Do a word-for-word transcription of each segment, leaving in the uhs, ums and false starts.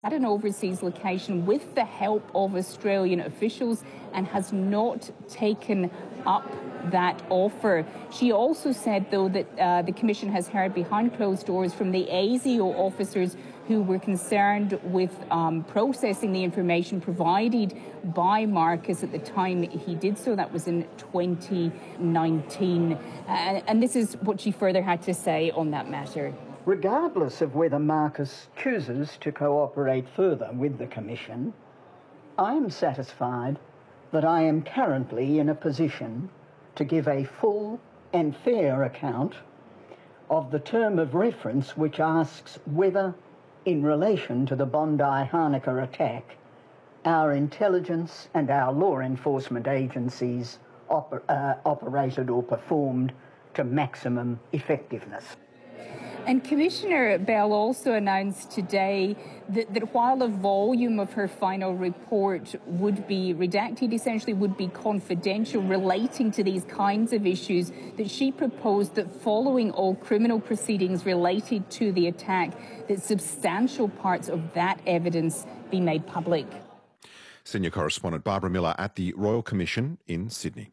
at an overseas location with the help of Australian officials and has not taken up that offer. She also said, though, that uh, the Commission has heard behind closed doors from the ASIO officers who were concerned with um, processing the information provided by Marcus at the time he did so. That was in twenty nineteen. Uh, and this is what she further had to say on that matter. Regardless of whether Marcus chooses to cooperate further with the Commission, I am satisfied that I am currently in a position to give a full and fair account of the term of reference which asks whether, in relation to the Bondi-Hanukkah attack, our intelligence and our law enforcement agencies oper- uh, operated or performed to maximum effectiveness. And Commissioner Bell also announced today that, that while the volume of her final report would be redacted, essentially would be confidential relating to these kinds of issues, that she proposed that following all criminal proceedings related to the attack, that substantial parts of that evidence be made public. Senior correspondent Barbara Miller at the Royal Commission in Sydney.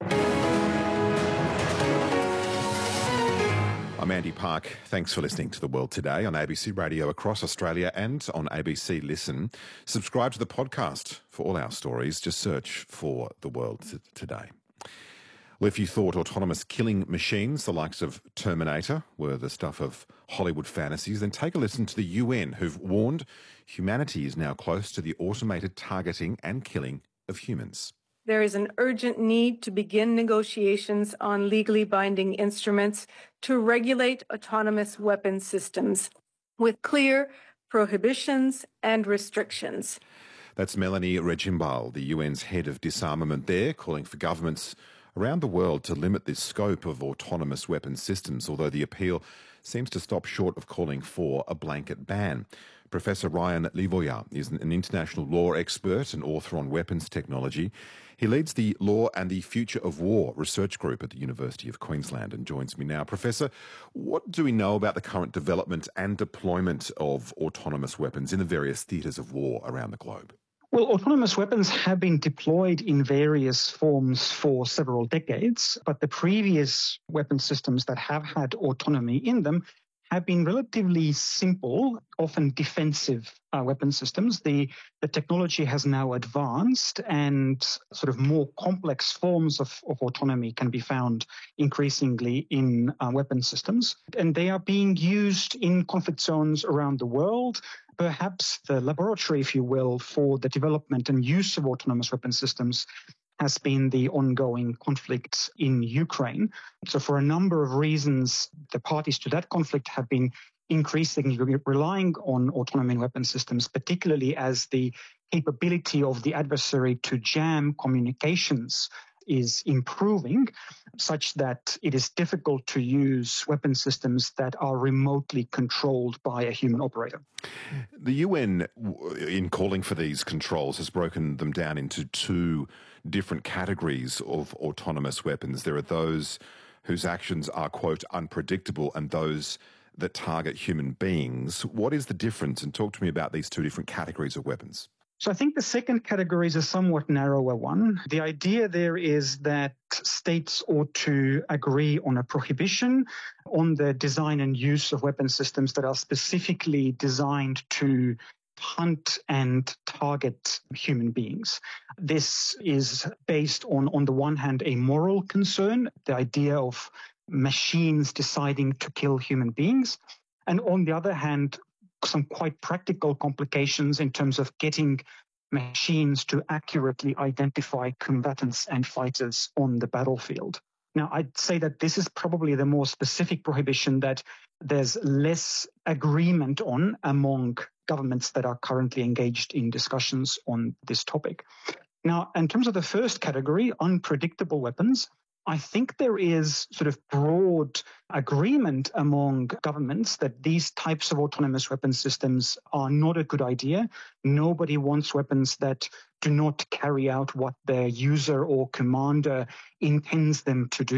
I'm Andy Park. Thanks for listening to The World Today on A B C Radio across Australia and on A B C Listen. Subscribe to the podcast for all our stories. Just search for The World Today. Well, if you thought autonomous killing machines, the likes of Terminator, were the stuff of Hollywood fantasies, then take a listen to the U N, who've warned humanity is now close to the automated targeting and killing of humans. There is an urgent need to begin negotiations on legally binding instruments to regulate autonomous weapon systems with clear prohibitions and restrictions. That's Melanie Regimbal, the U N's head of disarmament there, calling for governments around the world to limit the scope of autonomous weapon systems, although the appeal seems to stop short of calling for a blanket ban. Professor Ryan Livoya is an international law expert and author on weapons technology. He leads the Law and the Future of War research group at the University of Queensland and joins me now. Professor, what do we know about the current development and deployment of autonomous weapons in the various theatres of war around the globe? Well, autonomous weapons have been deployed in various forms for several decades, but the previous weapon systems that have had autonomy in them have been relatively simple, often defensive uh, weapon systems. The, the technology has now advanced and sort of more complex forms of, of autonomy can be found increasingly in uh, weapon systems. And they are being used in conflict zones around the world. Perhaps the laboratory, if you will, for the development and use of autonomous weapon systems has been the ongoing conflict in Ukraine. So for a number of reasons, the parties to that conflict have been increasingly relying on autonomy in weapon systems, particularly as the capability of the adversary to jam communications is improving, such that it is difficult to use weapon systems that are remotely controlled by a human operator. The U N, in calling for these controls, has broken them down into two different categories of autonomous weapons. There are those whose actions are, quote, unpredictable, and those that target human beings. What is the difference? And talk to me about these two different categories of weapons. So I think the second category is a somewhat narrower one. The idea there is that states ought to agree on a prohibition on the design and use of weapon systems that are specifically designed to hunt and target human beings. This is based on, on the one hand, a moral concern, the idea of machines deciding to kill human beings, and on the other hand, some quite practical complications in terms of getting machines to accurately identify combatants and fighters on the battlefield. Now, I'd say that this is probably the more specific prohibition that there's less agreement on among governments that are currently engaged in discussions on this topic. Now, in terms of the first category, unpredictable weapons, I think there is sort of broad agreement among governments that these types of autonomous weapon systems are not a good idea. Nobody wants weapons that do not carry out what their user or commander intends them to do.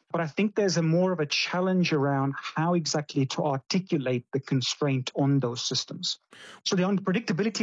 But I think there's a more of a challenge around how exactly to articulate the constraint on those systems. So the unpredictability